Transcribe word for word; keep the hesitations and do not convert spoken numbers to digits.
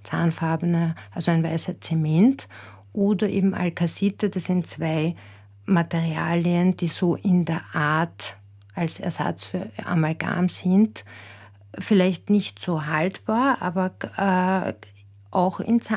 zahnfarbener, also ein weißer Zement, oder eben Alkasite. Das sind zwei Materialien, die so in der Art als Ersatz für Amalgam sind. Vielleicht nicht so haltbar, aber äh, auch in